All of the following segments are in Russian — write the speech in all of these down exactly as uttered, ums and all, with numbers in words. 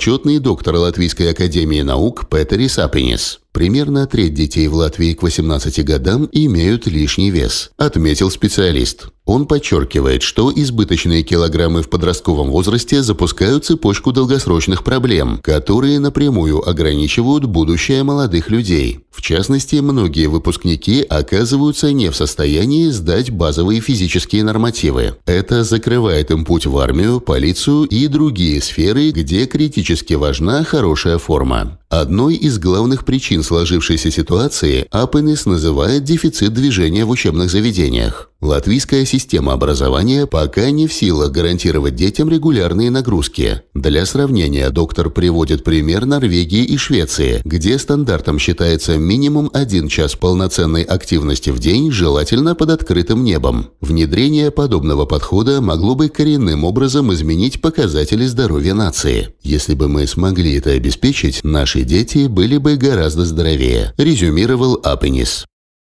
почетный доктор Латвийской академии наук Петерис Апинис. Примерно треть детей в Латвии к восемнадцати годам имеют лишний вес, отметил специалист. Он подчеркивает, что избыточные килограммы в подростковом возрасте запускают цепочку долгосрочных проблем, которые напрямую ограничивают будущее молодых людей. В частности, многие выпускники оказываются не в состоянии сдать базовые физические нормативы. Это закрывает им путь в армию, полицию и другие сферы, где критически важна хорошая форма. Одной из главных причин сложившейся ситуации Апинис называет дефицит движения в учебных заведениях. Латвийская система образования пока не в силах гарантировать детям регулярные нагрузки. Для сравнения, доктор приводит пример Норвегии и Швеции, где стандартом считается минимум один час полноценной активности в день, желательно под открытым небом. Внедрение подобного подхода могло бы коренным образом изменить показатели здоровья нации. Если бы мы смогли это обеспечить, наши дети были бы гораздо здоровее, резюмировал Апинис.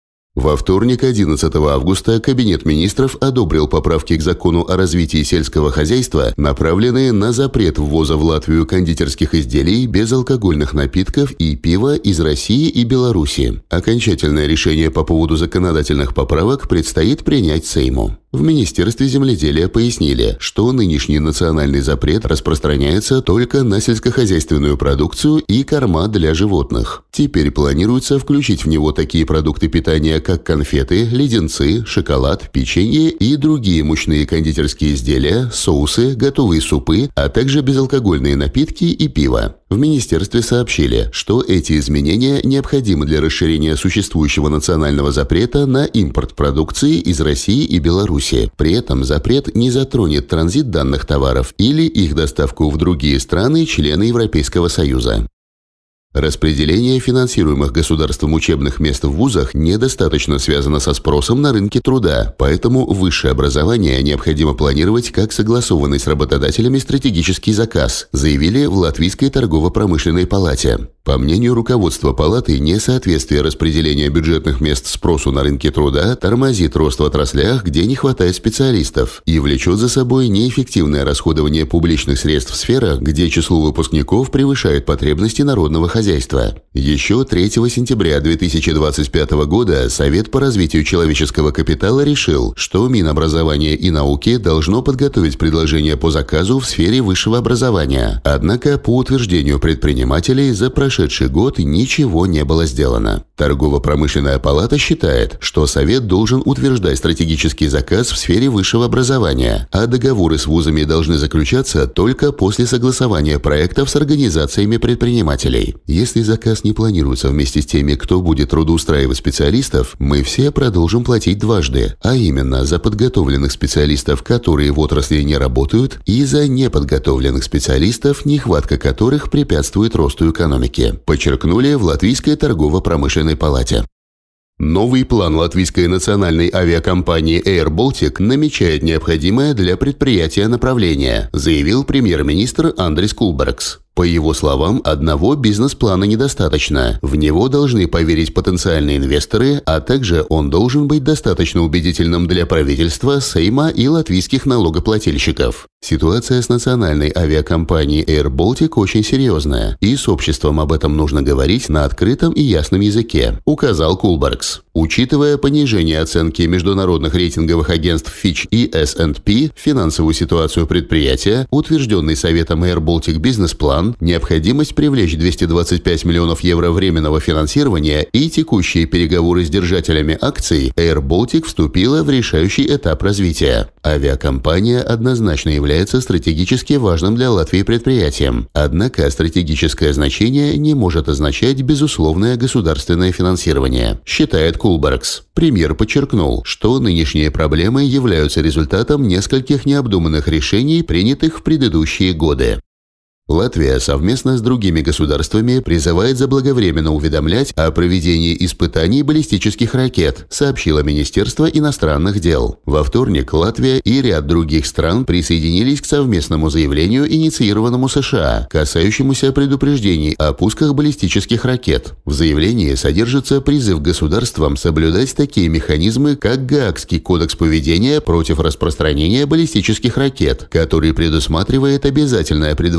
Во вторник, одиннадцатого августа, Кабинет министров одобрил поправки к закону о развитии сельского хозяйства, направленные на запрет ввоза в Латвию кондитерских изделий, безалкогольных напитков и пива из России и Беларуси. Окончательное решение по поводу законодательных поправок предстоит принять Сейму. В Министерстве земледелия пояснили, что нынешний национальный запрет распространяется только на сельскохозяйственную продукцию и корма для животных. Теперь планируется включить в него такие продукты питания, как конфеты, леденцы, шоколад, печенье и другие мучные кондитерские изделия, соусы, готовые супы, а также безалкогольные напитки и пиво. В министерстве сообщили, что эти изменения необходимы для расширения существующего национального запрета на импорт продукции из России и Беларуси. При этом запрет не затронет транзит данных товаров или их доставку в другие страны, члены Европейского Союза. Распределение финансируемых государством учебных мест в вузах недостаточно связано со спросом на рынке труда, поэтому высшее образование необходимо планировать как согласованный с работодателями стратегический заказ, заявили в Латвийской торгово-промышленной палате. По мнению руководства палаты, несоответствие распределения бюджетных мест спросу на рынке труда тормозит рост в отраслях, где не хватает специалистов, и влечет за собой неэффективное расходование публичных средств в сферах, где число выпускников превышает потребности народного хозяйства. Еще третьего сентября две тысячи двадцать пятого года Совет по развитию человеческого капитала решил, что Минобразование и науки должно подготовить предложение по заказу в сфере высшего образования. Однако, по утверждению предпринимателей, за прошедший прошедший год ничего не было сделано. Торгово-промышленная палата считает, что Совет должен утверждать стратегический заказ в сфере высшего образования, а договоры с вузами должны заключаться только после согласования проектов с организациями предпринимателей. Если заказ не планируется вместе с теми, кто будет трудоустраивать специалистов, мы все продолжим платить дважды, а именно за подготовленных специалистов, которые в отрасли не работают, и за неподготовленных специалистов, нехватка которых препятствует росту экономики, подчеркнули в Латвийской торгово-промышленной палате. Новый план латвийской национальной авиакомпании Air Baltic намечает необходимое для предприятия направление, заявил премьер-министр Андрис Кулбергс. По его словам, одного бизнес-плана недостаточно. В него должны поверить потенциальные инвесторы, а также он должен быть достаточно убедительным для правительства, Сейма и латвийских налогоплательщиков. Ситуация с национальной авиакомпанией Air Baltic очень серьезная, и с обществом об этом нужно говорить на открытом и ясном языке, указал Кулбергс. Учитывая понижение оценки международных рейтинговых агентств Fitch и эс энд пи, финансовую ситуацию предприятия, утвержденный Советом Air Baltic бизнес-план, необходимость привлечь двести двадцать пять миллионов евро временного финансирования и текущие переговоры с держателями акций, Air Baltic вступила в решающий этап развития. Авиакомпания однозначно является стратегически важным для Латвии предприятием. Однако стратегическое значение не может означать безусловное государственное финансирование, считает Кулбергс. Премьер подчеркнул, что нынешние проблемы являются результатом нескольких необдуманных решений, принятых в предыдущие годы. Латвия совместно с другими государствами призывает заблаговременно уведомлять о проведении испытаний баллистических ракет, сообщило Министерство иностранных дел. Во вторник Латвия и ряд других стран присоединились к совместному заявлению, инициированному США, касающемуся предупреждений о пусках баллистических ракет. В заявлении содержится призыв государствам соблюдать такие механизмы, как Гаагский кодекс поведения против распространения баллистических ракет, который предусматривает обязательное предварительное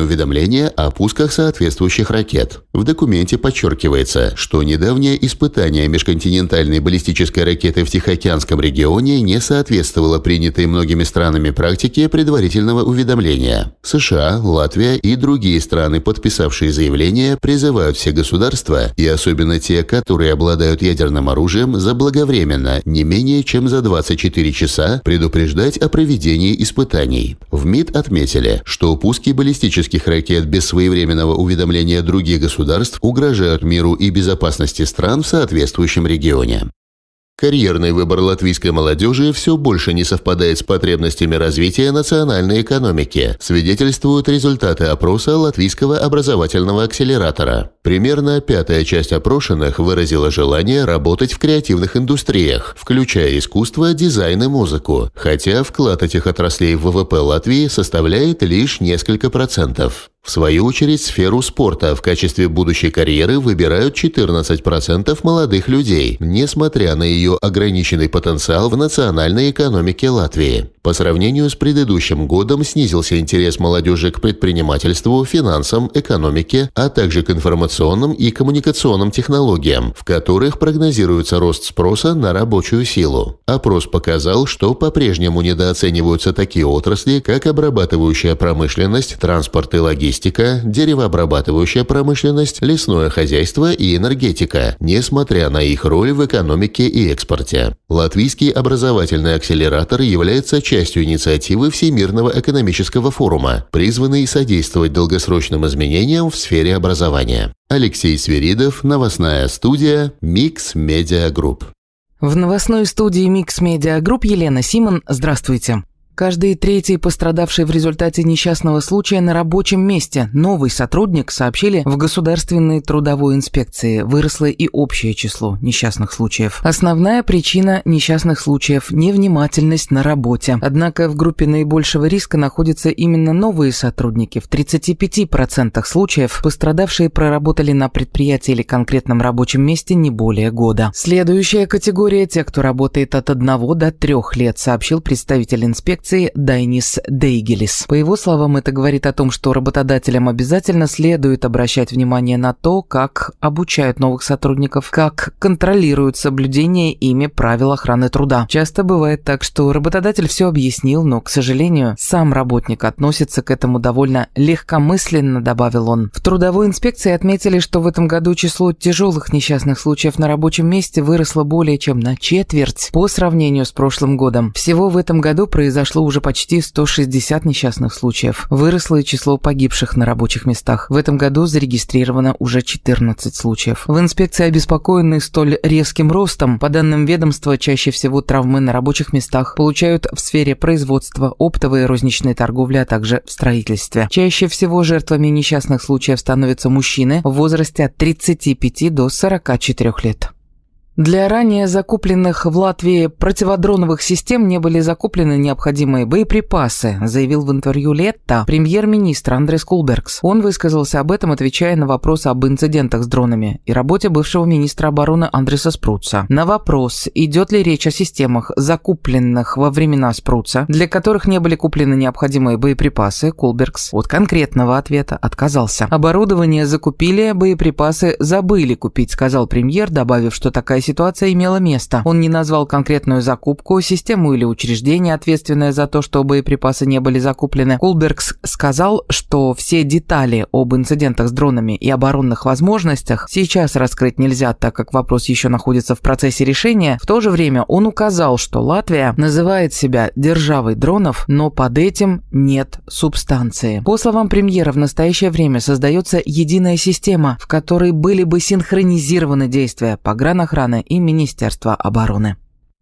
официальное уведомление о пусках соответствующих ракет. В документе подчеркивается, что недавнее испытание межконтинентальной баллистической ракеты в Тихоокеанском регионе не соответствовало принятой многими странами практике предварительного уведомления. США, Латвия и другие страны, подписавшие заявление, призывают все государства, и особенно те, которые обладают ядерным оружием, заблаговременно, не менее чем за двадцать четыре часа, предупреждать о проведении испытаний. В МИД отметили, что пуски баллистических ракет без своевременного уведомления других государств угрожают миру и безопасности стран в соответствующем регионе. Карьерный выбор латвийской молодежи все больше не совпадает с потребностями развития национальной экономики, свидетельствуют результаты опроса Латвийского образовательного акселератора. Примерно пятая часть опрошенных выразила желание работать в креативных индустриях, включая искусство, дизайн и музыку, хотя вклад этих отраслей в вэ вэ пэ Латвии составляет лишь несколько процентов. В свою очередь, сферу спорта в качестве будущей карьеры выбирают четырнадцать процентов молодых людей, несмотря на ее ограниченный потенциал в национальной экономике Латвии. По сравнению с предыдущим годом снизился интерес молодежи к предпринимательству, финансам, экономике, а также к информационным и коммуникационным технологиям, в которых прогнозируется рост спроса на рабочую силу. Опрос показал, что по-прежнему недооцениваются такие отрасли, как обрабатывающая промышленность, транспорт и логистика, деревообрабатывающая промышленность, лесное хозяйство и энергетика, несмотря на их роль в экономике и экспорте. Латвийский образовательный акселератор является частью инициативы Всемирного экономического форума, призванной содействовать долгосрочным изменениям в сфере образования. Алексей Свиридов, новостная студия Mix Media Group. В новостной студии Mix Media Group Елена Симон. Здравствуйте. Каждый третий пострадавший в результате несчастного случая на рабочем месте новый сотрудник, сообщили в Государственной трудовой инспекции. Выросло и общее число несчастных случаев. Основная причина несчастных случаев – невнимательность на работе. Однако в группе наибольшего риска находятся именно новые сотрудники. В тридцати пяти процентах случаев пострадавшие проработали на предприятии или конкретном рабочем месте не более года. Следующая категория – те, кто работает от одного до трех лет, сообщил представитель инспекции Дайнис Дейгелис. По его словам, это говорит о том, что работодателям обязательно следует обращать внимание на то, как обучают новых сотрудников, как контролируют соблюдение ими правил охраны труда. Часто бывает так, что работодатель все объяснил, но, к сожалению, сам работник относится к этому довольно легкомысленно, добавил он. В трудовой инспекции отметили, что в этом году число тяжелых несчастных случаев на рабочем месте выросло более чем на четверть по сравнению с прошлым годом. Всего в этом году произошло уже почти сто шестьдесят несчастных случаев. Выросло и число погибших на рабочих местах. В этом году зарегистрировано уже четырнадцать случаев. В инспекции обеспокоены столь резким ростом. По данным ведомства, чаще всего травмы на рабочих местах получают в сфере производства, оптовой и розничной торговли, а также в строительстве. Чаще всего жертвами несчастных случаев становятся мужчины в возрасте от тридцати пяти до сорока четырёх лет. Для ранее закупленных в Латвии противодроновых систем не были закуплены необходимые боеприпасы, заявил в интервью Летта премьер-министр Андрес Кулбергс. Он высказался об этом, отвечая на вопрос об инцидентах с дронами и работе бывшего министра обороны Андреса Спруца. На вопрос, идет ли речь о системах, закупленных во времена Спруца, для которых не были куплены необходимые боеприпасы, Кулбергс от конкретного ответа отказался. Оборудование закупили, боеприпасы забыли купить, сказал премьер, добавив, что такая ситуация имела место. Он не назвал конкретную закупку, систему или учреждение, ответственное за то, что боеприпасы не были закуплены. Кулбергс сказал, что все детали об инцидентах с дронами и оборонных возможностях сейчас раскрыть нельзя, так как вопрос еще находится в процессе решения. В то же время он указал, что Латвия называет себя державой дронов, но под этим нет субстанции. По словам премьера, в настоящее время создается единая система, в которой были бы синхронизированы действия погранохраны и Министерства обороны.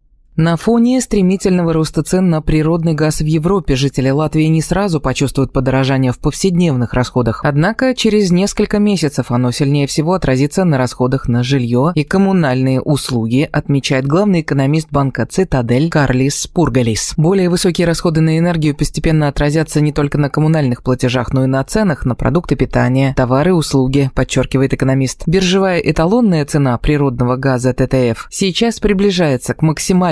На фоне стремительного роста цен на природный газ в Европе жители Латвии не сразу почувствуют подорожание в повседневных расходах. Однако через несколько месяцев оно сильнее всего отразится на расходах на жилье и коммунальные услуги, отмечает главный экономист банка «Цитадель» Карлис Пургалис. Более высокие расходы на энергию постепенно отразятся не только на коммунальных платежах, но и на ценах на продукты питания, товары и услуги, подчеркивает экономист. Биржевая эталонная цена природного газа тэ тэ эф сейчас приближается к максимальному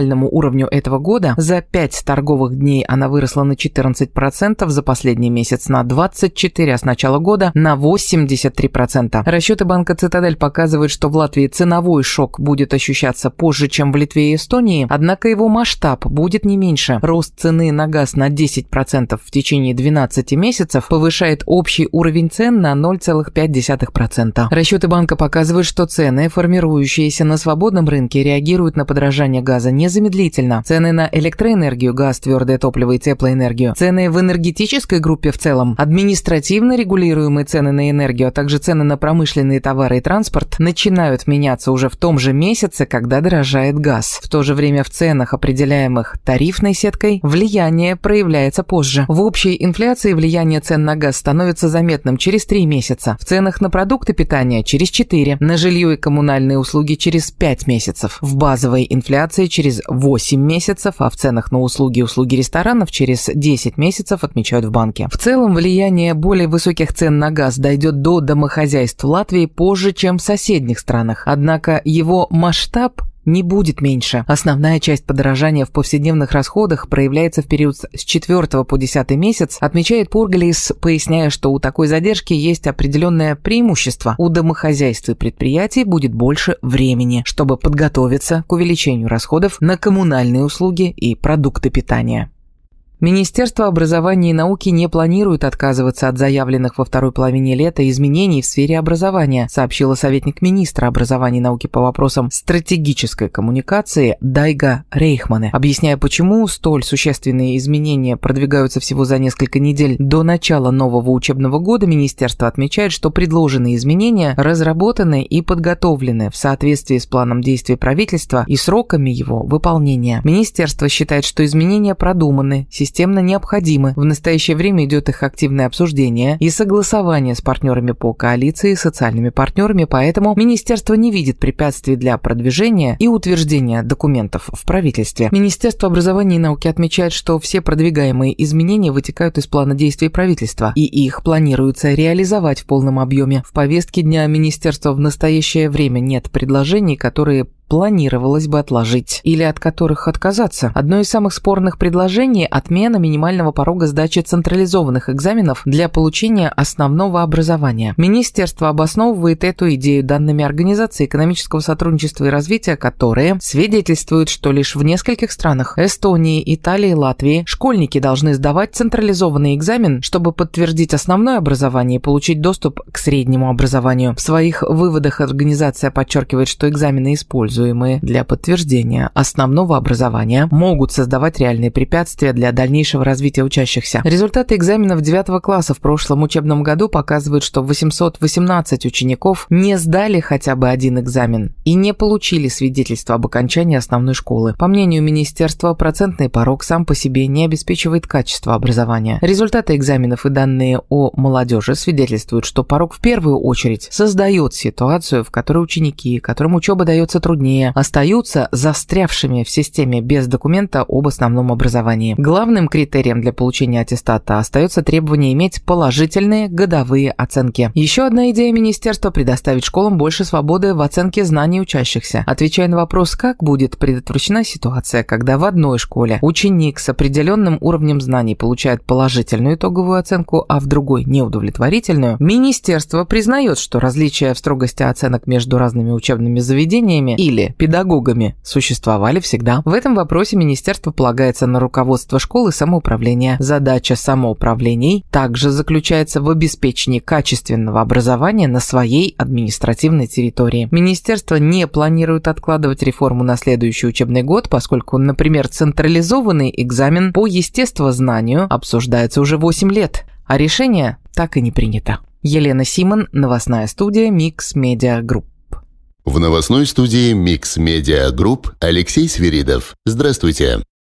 нормальному уровню этого года. За пять торговых дней она выросла на четырнадцать процентов, за последний месяц на двадцать четыре процента, а с начала года на восемьдесят три процента. Расчеты банка «Цитадель» показывают, что в Латвии ценовой шок будет ощущаться позже, чем в Литве и Эстонии, однако его масштаб будет не меньше. Рост цены на газ на десять процентов в течение двенадцати месяцев повышает общий уровень цен на ноль целых пять десятых процента. Расчеты банка показывают, что цены, формирующиеся на свободном рынке, реагируют на подорожание газа незамедлительно. Цены на электроэнергию, газ, твердое топливо и теплоэнергию, цены в энергетической группе в целом, административно регулируемые цены на энергию, а также цены на промышленные товары и транспорт начинают меняться уже в том же месяце, когда дорожает газ. В то же время в ценах, определяемых тарифной сеткой, влияние проявляется позже. В общей инфляции влияние цен на газ становится заметным через три месяца, в ценах на продукты питания через четыре, на жилье и коммунальные услуги через пять месяцев, в базовой инфляции через восемь месяцев, а в ценах на услуги и услуги ресторанов через десять месяцев, отмечают в банке. В целом влияние более высоких цен на газ дойдет до домохозяйств Латвии позже, чем в соседних странах. Однако его масштаб не будет меньше. Основная часть подорожания в повседневных расходах проявляется в период с четвёртого по десятый месяц, отмечает Пургалис, поясняя, что у такой задержки есть определенное преимущество. У домохозяйств и предприятий будет больше времени, чтобы подготовиться к увеличению расходов на коммунальные услуги и продукты питания. Министерство образования и науки не планирует отказываться от заявленных во второй половине лета изменений в сфере образования, сообщила советник министра образования и науки по вопросам стратегической коммуникации Дайга Рейхмане. Объясняя, почему столь существенные изменения продвигаются всего за несколько недель до начала нового учебного года, министерство отмечает, что предложенные изменения разработаны и подготовлены в соответствии с планом действий правительства и сроками его выполнения. Министерство считает, что изменения продуманы, системно необходимы. В настоящее время идет их активное обсуждение и согласование с партнерами по коалиции и социальными партнерами, поэтому министерство не видит препятствий для продвижения и утверждения документов в правительстве. Министерство образования и науки отмечает, что все продвигаемые изменения вытекают из плана действий правительства, и их планируется реализовать в полном объеме. В повестке дня министерства в настоящее время нет предложений, которые планировалось бы отложить или от которых отказаться. Одно из самых спорных предложений – отмена минимального порога сдачи централизованных экзаменов для получения основного образования. Министерство обосновывает эту идею данными Организации экономического сотрудничества и развития, которые свидетельствуют, что лишь в нескольких странах – Эстонии, Италии, Латвии – школьники должны сдавать централизованный экзамен, чтобы подтвердить основное образование и получить доступ к среднему образованию. В своих выводах организация подчеркивает, что экзамены используют для подтверждения основного образования, могут создавать реальные препятствия для дальнейшего развития учащихся. Результаты экзаменов девятого класса в прошлом учебном году показывают, что восемьсот восемнадцать учеников не сдали хотя бы один экзамен и не получили свидетельство об окончании основной школы. По мнению министерства, процентный порог сам по себе не обеспечивает качество образования. Результаты экзаменов и данные о молодежи свидетельствуют, что порог в первую очередь создает ситуацию, в которой ученики, которым учеба дается труднее, остаются застрявшими в системе без документа об основном образовании. Главным критерием для получения аттестата остается требование иметь положительные годовые оценки. Еще одна идея министерства – предоставить школам больше свободы в оценке знаний учащихся. Отвечая на вопрос, как будет предотвращена ситуация, когда в одной школе ученик с определенным уровнем знаний получает положительную итоговую оценку, а в другой – неудовлетворительную, министерство признает, что различия в строгости оценок между разными учебными заведениями или педагогами существовали всегда. В этом вопросе министерство полагается на руководство школ и самоуправления. Задача самоуправлений также заключается в обеспечении качественного образования на своей административной территории. Министерство не планирует откладывать реформу на следующий учебный год, поскольку, например, централизованный экзамен по естествознанию обсуждается уже восемь лет, а решение так и не принято. Елена Симон, новостная студия Mix Media Group. В новостной студии Mix Media Group Алексей Свиридов. Здравствуйте.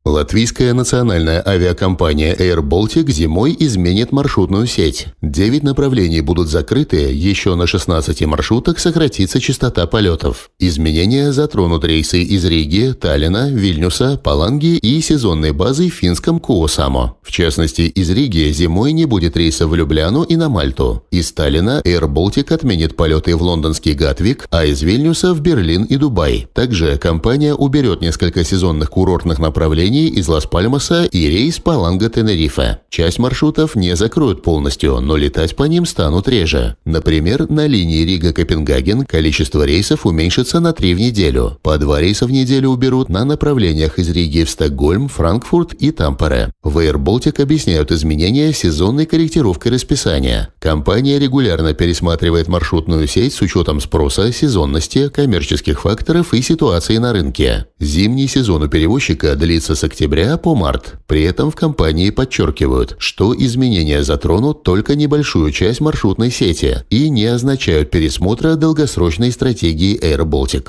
Латвийская национальная авиакомпания Air Baltic зимой изменит маршрутную сеть. Девять направлений будут закрыты, еще на шестнадцати маршрутах сократится частота полетов. Изменения затронут рейсы из Риги, Таллина, Вильнюса, Паланги и сезонной базы в финском Куосамо. В частности, из Риги зимой не будет рейсов в Любляну и на Мальту. Из Таллина Air Baltic отменит полеты в лондонский Гатвик, а из Вильнюса в Берлин и Дубай. Также компания уберет несколько сезонных курортных направлений из Лас-Пальмаса и рейс Паланга-Тенерифе. Часть маршрутов не закроют полностью, но летать по ним станут реже. Например, на линии Рига-Копенгаген количество рейсов уменьшится на три в неделю. По два рейса в неделю уберут на направлениях из Риги в Стокгольм, Франкфурт и Тампере. В Air Baltic объясняют изменения сезонной корректировкой расписания. Компания регулярно пересматривает маршрутную сеть с учетом спроса, сезонности, коммерческих факторов и ситуации на рынке. Зимний сезон у перевозчика длится с октября по март. При этом в компании подчеркивают, что изменения затронут только небольшую часть маршрутной сети и не означают пересмотра долгосрочной стратегии Air Baltic.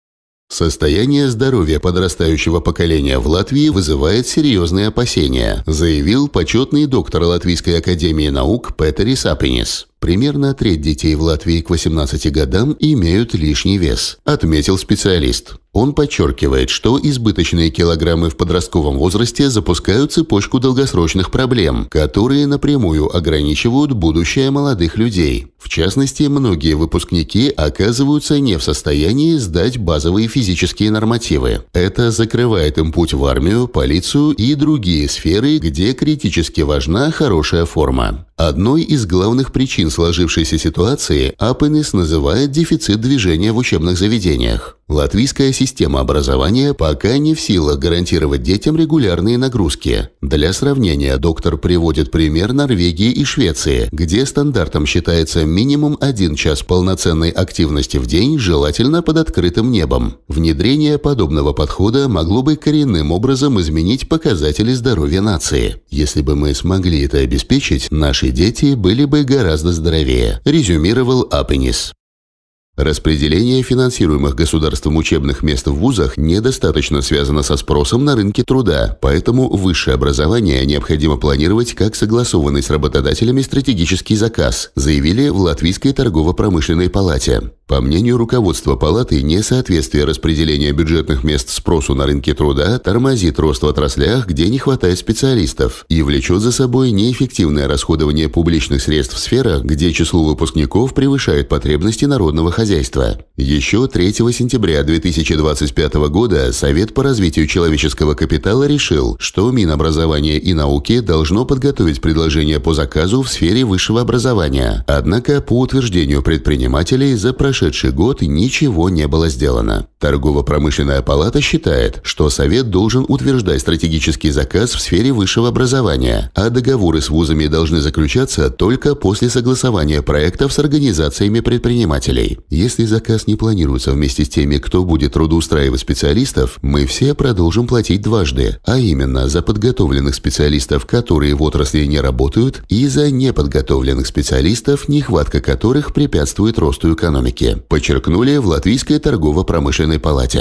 Состояние здоровья подрастающего поколения в Латвии вызывает серьезные опасения, заявил почетный доктор Латвийской академии наук Петерис Апинис. Примерно треть детей в Латвии к восемнадцати годам имеют лишний вес, отметил специалист. Он подчеркивает, что избыточные килограммы в подростковом возрасте запускают цепочку долгосрочных проблем, которые напрямую ограничивают будущее молодых людей. В частности, многие выпускники оказываются не в состоянии сдать базовые физические нормативы. Это закрывает им путь в армию, полицию и другие сферы, где критически важна хорошая форма. Одной из главных причин сложившейся ситуации Апенис называет дефицит движения в учебных заведениях. Латвийская система образования пока не в силах гарантировать детям регулярные нагрузки. Для сравнения, доктор приводит пример Норвегии и Швеции, где стандартом считается минимум один час полноценной активности в день, желательно под открытым небом. Внедрение подобного подхода могло бы коренным образом изменить показатели здоровья нации. Если бы мы смогли это обеспечить, наши дети были бы гораздо здоровее, резюмировал Апенис. Распределение финансируемых государством учебных мест в вузах недостаточно связано со спросом на рынке труда, поэтому высшее образование необходимо планировать как согласованный с работодателями стратегический заказ, заявили в Латвийской торгово-промышленной палате. По мнению руководства палаты, несоответствие распределения бюджетных мест спросу на рынке труда тормозит рост в отраслях, где не хватает специалистов, и влечет за собой неэффективное расходование публичных средств в сферах, где число выпускников превышает потребности народного хозяйства. Еще третьего сентября две тысячи двадцать пятого года Совет по развитию человеческого капитала решил, что Минобразования и науки должно подготовить предложение по заказу в сфере высшего образования. Однако, по утверждению предпринимателей, за прошедший прошедший год ничего не было сделано. Торгово-промышленная палата считает, что Совет должен утверждать стратегический заказ в сфере высшего образования, а договоры с вузами должны заключаться только после согласования проектов с организациями предпринимателей. Если заказ не планируется вместе с теми, кто будет трудоустраивать специалистов, мы все продолжим платить дважды, а именно за подготовленных специалистов, которые в отрасли не работают, и за неподготовленных специалистов, нехватка которых препятствует росту экономики, подчеркнули в Латвийской торгово-промышленной палате.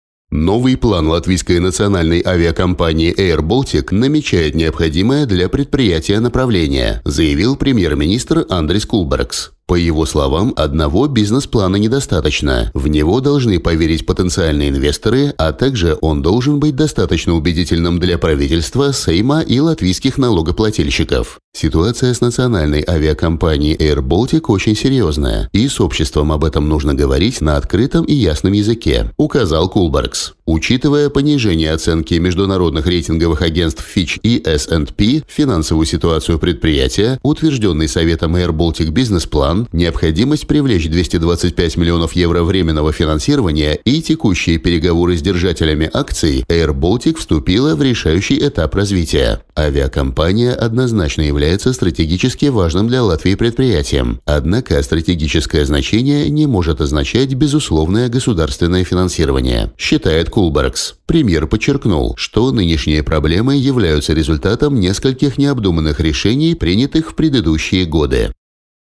Новый план латвийской национальной авиакомпании Air Baltic намечает необходимое для предприятия направление, заявил премьер-министр Андрис Кулбергс. По его словам, одного бизнес-плана недостаточно. В него должны поверить потенциальные инвесторы, а также он должен быть достаточно убедительным для правительства, Сейма и латвийских налогоплательщиков. Ситуация с национальной авиакомпанией Air Baltic очень серьезная, и с обществом об этом нужно говорить на открытом и ясном языке, указал Кулбергс. Учитывая понижение оценки международных рейтинговых агентств Fitch и эс энд пи, финансовую ситуацию предприятия, утвержденный Советом Air Baltic бизнес-план, необходимость привлечь двести двадцать пять миллионов евро временного финансирования и текущие переговоры с держателями акций, Air Baltic вступила в решающий этап развития. Авиакомпания однозначно является стратегически важным для Латвии предприятием. Однако стратегическое значение не может означать безусловное государственное финансирование, считает Кулбергс. Премьер подчеркнул, что нынешние проблемы являются результатом нескольких необдуманных решений, принятых в предыдущие годы.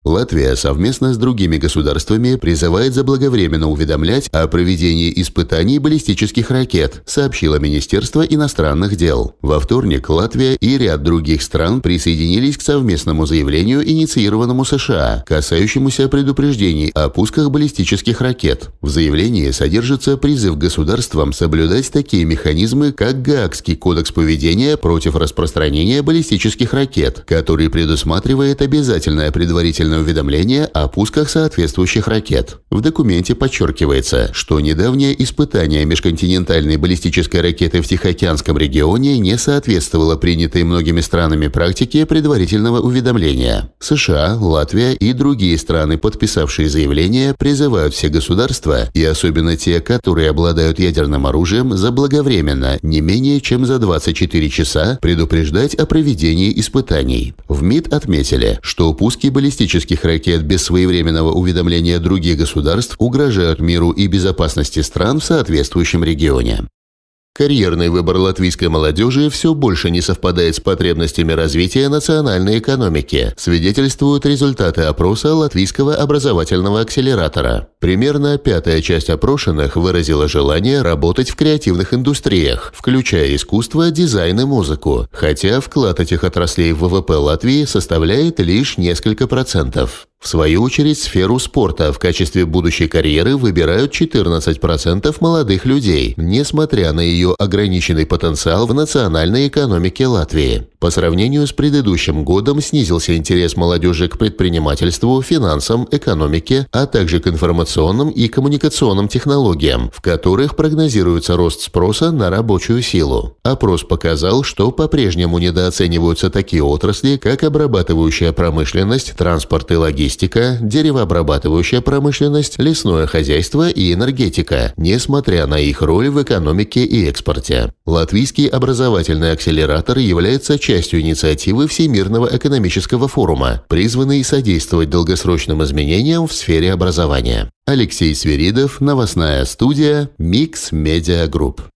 Латвия совместно с другими государствами призывает заблаговременно уведомлять о проведении испытаний баллистических ракет, сообщило Министерство иностранных дел. Во вторник Латвия и ряд других стран присоединились к совместному заявлению, инициированному США, касающемуся предупреждений о пусках баллистических ракет. В заявлении содержится призыв государствам соблюдать такие механизмы, как Гаагский кодекс поведения против распространения баллистических ракет, который предусматривает обязательное предварительное уведомление о пусках соответствующих ракет. В документе подчеркивается, что недавнее испытание межконтинентальной баллистической ракеты в Тихоокеанском регионе не соответствовало принятой многими странами практике предварительного уведомления. США, Латвия и другие страны, подписавшие заявление, призывают все государства, и особенно те, которые обладают ядерным оружием, заблаговременно, не менее чем за двадцать четыре часа, предупреждать о проведении испытаний. В МИД отметили, что пуски баллистических ракет без своевременного уведомления других государств угрожают миру и безопасности стран в соответствующем регионе. Карьерный выбор латвийской молодежи все больше не совпадает с потребностями развития национальной экономики, свидетельствуют результаты опроса Латвийского образовательного акселератора. Примерно пятая часть опрошенных выразила желание работать в креативных индустриях, включая искусство, дизайн и музыку, хотя вклад этих отраслей в ВВП Латвии составляет лишь несколько процентов. В свою очередь, сферу спорта в качестве будущей карьеры выбирают четырнадцать процентов молодых людей, несмотря на ее ограниченный потенциал в национальной экономике Латвии. По сравнению с предыдущим годом снизился интерес молодежи к предпринимательству, финансам, экономике, а также к информационным и коммуникационным технологиям, в которых прогнозируется рост спроса на рабочую силу. Опрос показал, что по-прежнему недооцениваются такие отрасли, как обрабатывающая промышленность, транспорт и логистика, деревообрабатывающая промышленность, лесное хозяйство и энергетика, несмотря на их роль в экономике и экспорте. Латвийский образовательный акселератор является частью инициативы Всемирного экономического форума, призванной содействовать долгосрочным изменениям в сфере образования. Алексей Свиридов, новостная студия Mix Media Group.